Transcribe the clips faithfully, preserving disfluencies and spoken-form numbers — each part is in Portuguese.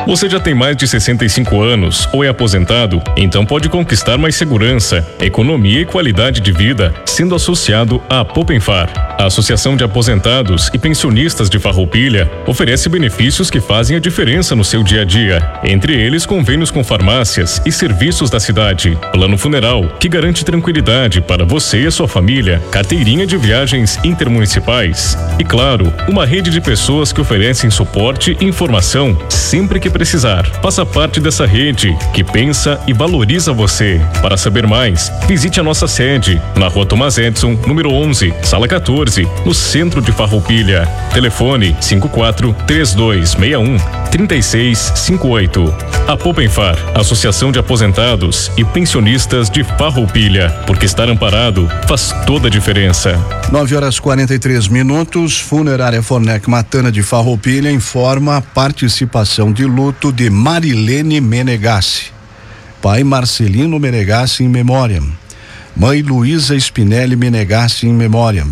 Você já tem mais de sessenta e cinco anos ou é aposentado? Então pode conquistar mais segurança, economia e qualidade de vida sendo associado à Poupenfar. A Associação de Aposentados e Pensionistas de Farroupilha oferece benefícios que fazem a diferença no seu dia a dia. Entre eles, convênios com farmácias e serviços da cidade, plano funeral, que garante tranquilidade para você e a sua família, carteirinha de viagens intermunicipais e, claro, uma rede de pessoas que oferecem suporte e informação sempre que precisar. Faça parte dessa rede que pensa e valoriza você. Para saber mais, visite a nossa sede na Rua Thomas Edison, número onze, sala quatorze, no centro de Farroupilha. Telefone cinco quatro três dois seis um três seis cinco oito. A Poupenfar, Associação de Aposentados e Pensionistas de Farroupilha, porque estar amparado faz toda a diferença. nove horas e quarenta e três minutos. Funerária Fornec Matana de Farroupilha informa a participação de luto de Marilene Menegassi. Pai Marcelino Menegassi em memória. Mãe Luísa Spinelli Menegassi em memória.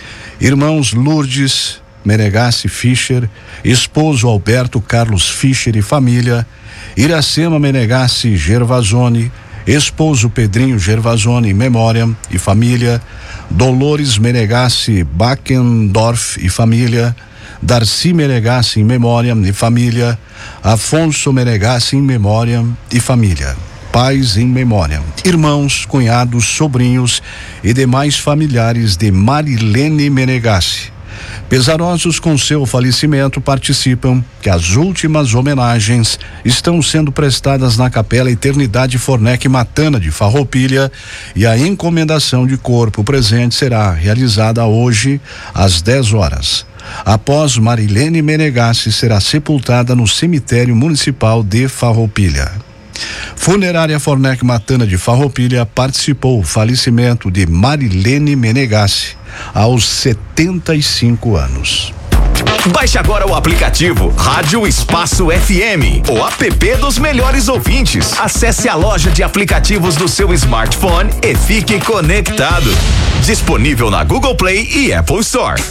Irmãos Lourdes Menegassi Fischer, esposo Alberto Carlos Fischer e família, Iracema Menegassi Gervasoni, esposo Pedrinho Gervasoni em memória e família, Dolores Menegassi Backendorf e família, Darcy Menegassi em memória e família, Afonso Menegassi em memória e família. Pais em memória, irmãos, cunhados, sobrinhos e demais familiares de Marilene Menegassi. Pesarosos com seu falecimento, participam que as últimas homenagens estão sendo prestadas na Capela Eternidade Fornec Matana de Farroupilha e a encomendação de corpo presente será realizada hoje às dez horas. Após Marilene Menegassi será sepultada no cemitério municipal de Farroupilha. Funerária Fornec Matana de Farroupilha participou do falecimento de Marilene Menegassi aos setenta e cinco anos. Baixe agora o aplicativo Rádio Espaço F M, o app dos melhores ouvintes. Acesse a loja de aplicativos do seu smartphone e fique conectado. Disponível na Google Play e Apple Store.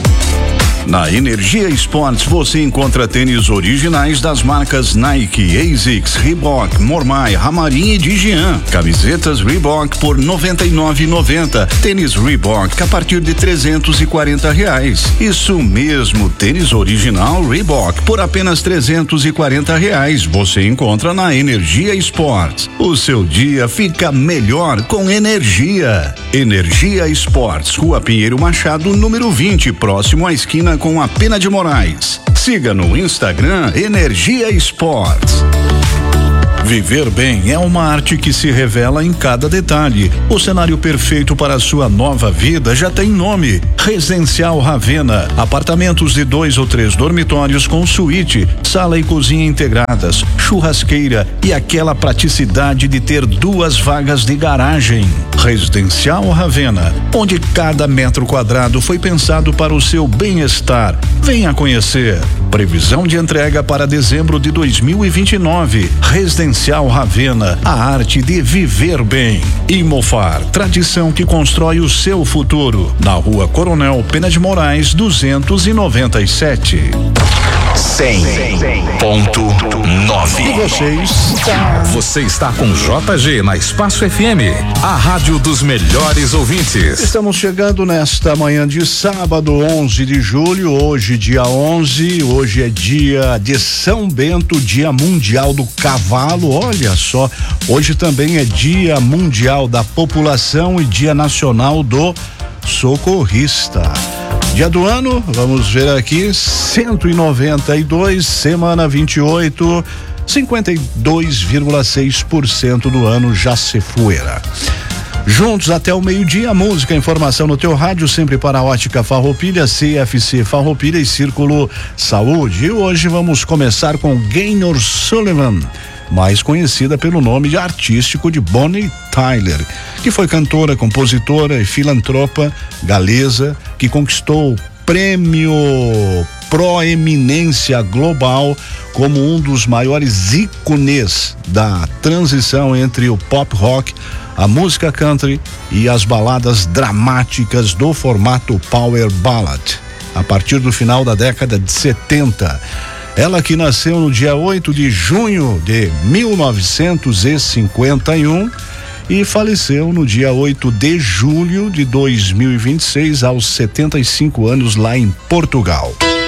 Na Energia Esportes você encontra tênis originais das marcas Nike, ASICS, Reebok, Mormai, Ramarim e Digian. Camisetas Reebok por noventa e nove reais e noventa centavos. Tênis Reebok a partir de trezentos e quarenta reais. Isso mesmo, tênis original Reebok por apenas trezentos e quarenta reais. Você encontra na Energia Esportes. O seu dia fica melhor com energia. Energia Esportes, Rua Pinheiro Machado, número vinte, próximo à esquina com a Pena de Moraes. Siga no Instagram Energia Esportes. Viver bem é uma arte que se revela em cada detalhe. O cenário perfeito para a sua nova vida já tem nome: Residencial Ravena. Apartamentos de dois ou três dormitórios com suíte, sala e cozinha integradas, churrasqueira e aquela praticidade de ter duas vagas de garagem. Residencial Ravena, onde cada metro quadrado foi pensado para o seu bem-estar. Venha conhecer. Previsão de entrega para dezembro de dois mil e vinte e nove. Residencial Ravena, a arte de viver bem. Imofar, tradição que constrói o seu futuro. Na Rua Coronel Pena de Moraes, duzentos e noventa e sete. cem ponto nove. E vocês? Você está com J G na Espaço F M, a rádio dos melhores ouvintes. Estamos chegando nesta manhã de sábado, onze de julho. Hoje, dia onze, hoje é dia de São Bento, dia mundial do cavalo. Olha só, hoje também é dia mundial da população e dia nacional do socorrista. Dia do ano, vamos ver aqui, cento e noventa e dois, semana vinte e oito, cinquenta e dois vírgula seis por cento do ano já se fuera. Juntos até o meio-dia, música, informação no teu rádio, sempre para a Ótica Farroupilha, C F C Farroupilha e Círculo Saúde. E hoje vamos começar com Gaynor Sullivan, mais conhecida pelo nome artístico de Bonnie Tyler, que foi cantora, compositora e filantropa galesa, que conquistou prêmio Proeminência Global como um dos maiores ícones da transição entre o pop rock, a música country e as baladas dramáticas do formato Power Ballad, a partir do final da década de setenta. Ela que nasceu no dia oito de junho de mil novecentos e cinquenta e um e faleceu no dia oito de julho de dois mil e vinte e seis, aos setenta e cinco anos, lá em Portugal.